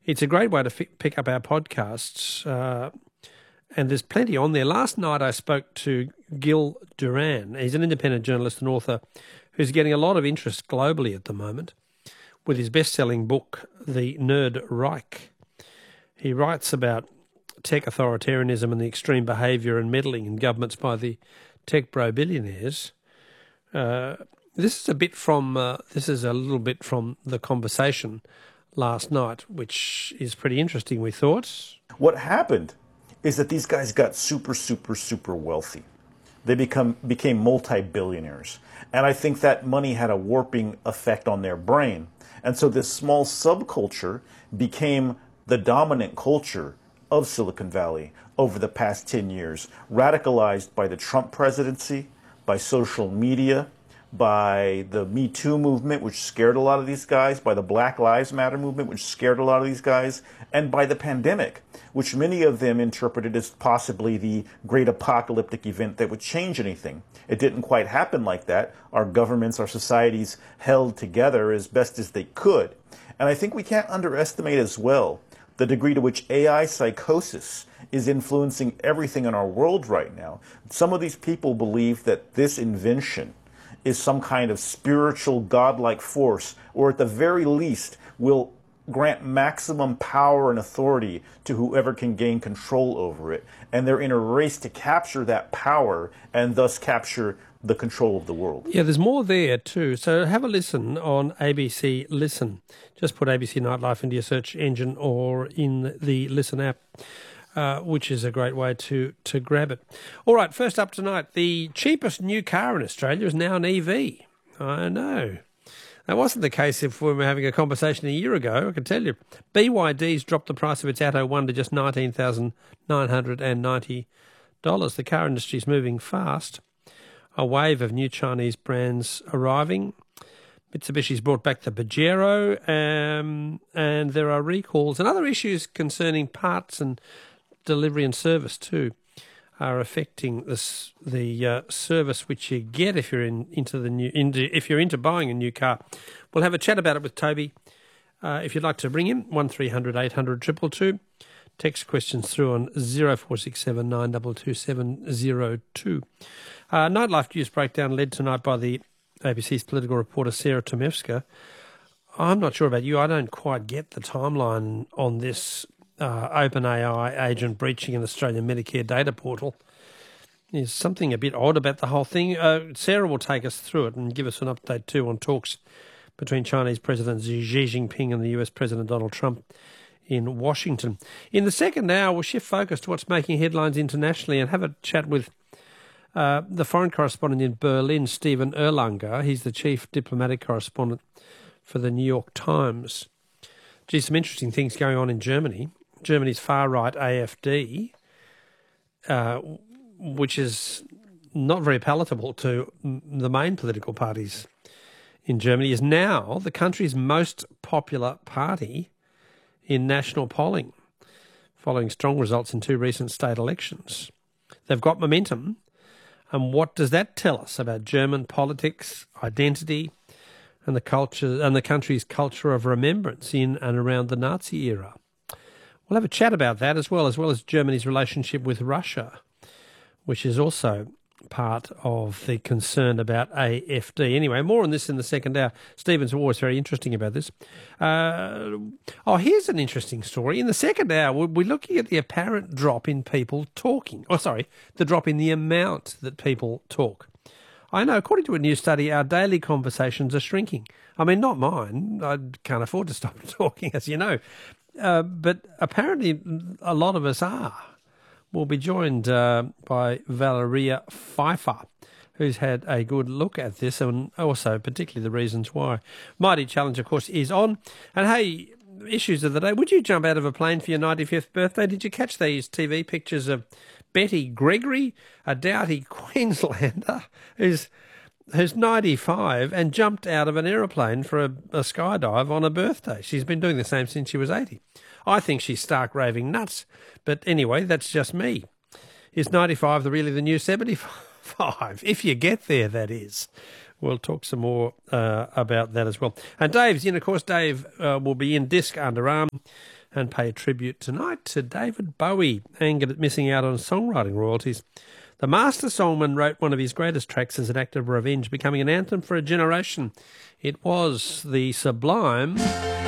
It's a great way to pick up our podcasts, and there's plenty on there. Last night I spoke to Gil Duran. He's an independent journalist and author who's getting a lot of interest globally at the moment with his best-selling book, The Nerd Reich. He writes about tech authoritarianism and the extreme behaviour and meddling in governments by the tech bro billionaires. This is a little bit from the conversation last night, which is pretty interesting, we thought. What happened is that these guys got super, super, super wealthy. They became multi-billionaires. And I think that money had a warping effect on their brain. And so this small subculture became the dominant culture of Silicon Valley over the past 10 years, radicalized by the Trump presidency, by social media, by the Me Too movement, which scared a lot of these guys, by the Black Lives Matter movement, which scared a lot of these guys, and by the pandemic, which many of them interpreted as possibly the great apocalyptic event that would change anything. It didn't quite happen like that. Our governments, our societies held together as best as they could. And I think we can't underestimate as well the degree to which AI psychosis is influencing everything in our world right now. Some of these people believe that this invention is some kind of spiritual godlike force, or at the very least will grant maximum power and authority to whoever can gain control over it. And they're in a race to capture that power and thus capture the control of the world. Yeah, there's more there too. So have a listen on ABC Listen. Just put ABC Nightlife into your search engine or in the Listen app, which is a great way to grab it. All right, first up tonight, the cheapest new car in Australia is now an EV. I know. That wasn't the case if we were having a conversation a year ago, I can tell you. BYD's dropped the price of its Atto 1 to just $19,990. The car industry is moving fast. A wave of new Chinese brands arriving. Mitsubishi's brought back the Pajero, and there are recalls and other issues concerning parts and delivery and service too are affecting the service which you get if you're if you're into buying a new car. We'll have a chat about it with Toby. If you'd like to ring him, 1300 800 222. Text questions through on 0467 922 702. Nightlife News Breakdown led tonight by the ABC's political reporter Sarah Tomevska. I'm not sure about you. I don't quite get the timeline on this OpenAI agent breaching an Australian Medicare data portal. There's something a bit odd about the whole thing. Sarah will take us through it and give us an update too on talks between Chinese President Xi Jinping and the US President Donald Trump in Washington. In the second hour, we'll shift focus to what's making headlines internationally and have a chat with the foreign correspondent in Berlin, Stephen Erlanger. He's the chief diplomatic correspondent for the New York Times. Gee, some interesting things going on in Germany. Germany's far-right AfD, which is not very palatable to the main political parties in Germany, is now the country's most popular party in national polling, following strong results in two recent state elections. They've got momentum. And what does that tell us about German politics, identity, and the culture and the country's culture of remembrance in and around the Nazi era? We'll have a chat about that as well as Germany's relationship with Russia, which is also part of the concern about AfD. Anyway, more on this in the second hour. Stephen's always very interesting about this. Here's an interesting story. In the second hour, we're looking at the apparent drop in people talking. The drop in the amount that people talk. I know, according to a new study, our daily conversations are shrinking. I mean, not mine. I can't afford to stop talking, as you know. But apparently a lot of us are. We'll be joined by Valeria Pfeiffer, who's had a good look at this and also particularly the reasons why. Mighty Challenge, of course, is on. And hey, issues of the day. Would you jump out of a plane for your 95th birthday? Did you catch these TV pictures of Betty Gregory, a doughty Queenslander who's 95 and jumped out of an aeroplane for a skydive on her birthday? She's been doing the same since she was 80. I think she's stark raving nuts. But anyway, that's just me. Is 95 really the new 75? If you get there, that is. We'll talk some more about that as well. And Dave's in, of course. Dave will be in disc underarm. and pay tribute tonight to David Bowie, angered at missing out on songwriting royalties. The master songman wrote one of his greatest tracks as an act of revenge, becoming an anthem for a generation. It was the sublime